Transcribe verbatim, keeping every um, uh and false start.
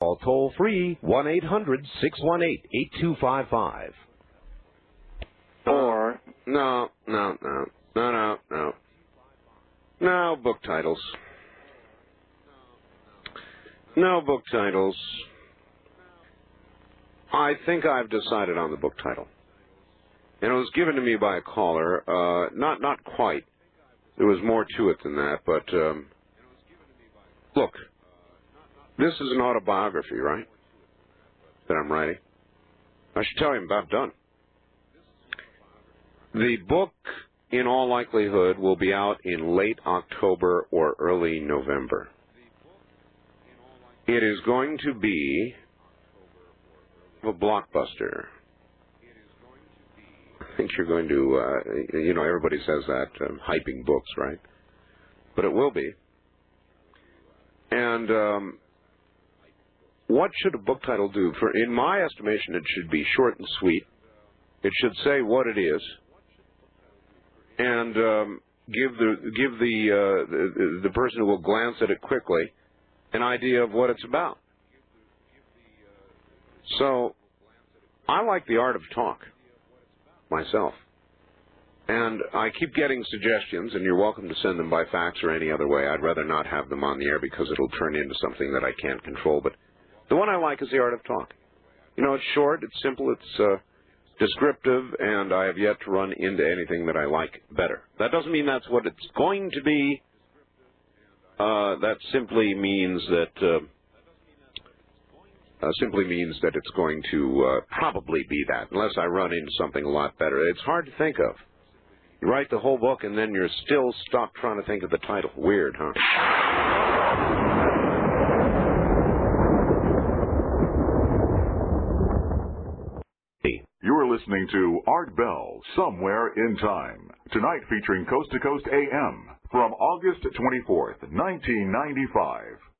Call toll free one eight hundred six one eight eight two five five. Or, no, no, no, no, no, no. No book titles. No book titles. I think I've decided on the book title. And it was given to me by a caller. Uh, not, not quite. There was more to it than that, but, um, look, this is an autobiography, right, that I'm writing. I should tell you I'm about done. The book, in all likelihood, will be out in late October or early November. It is going to be a blockbuster. I think you're going to, uh, you know, everybody says that, um, hyping books, right? But it will be. And um, what should a book title do? For, in my estimation, it should be short and sweet. It should say what it is, and um, give the give the, uh, the the person who will glance at it quickly an idea of what it's about. So, I like the art of talk myself, and I keep getting suggestions, and you're welcome to send them by fax or any other way. I'd rather not have them on the air because it'll turn into something that I can't control. But the one I like is the art of talk. You know, it's short, it's simple, it's uh, descriptive, and I have yet to run into anything that I like better. That doesn't mean that's what it's going to be. Uh, that simply means that uh, uh, simply means that it's going to uh, probably be that, unless I run into something a lot better. It's hard to think of. You write the whole book, and then you're still stuck trying to think of the title. Weird, huh? You're listening to Art Bell, Somewhere in Time. Tonight featuring Coast to Coast A M from August twenty-fourth, nineteen ninety-five.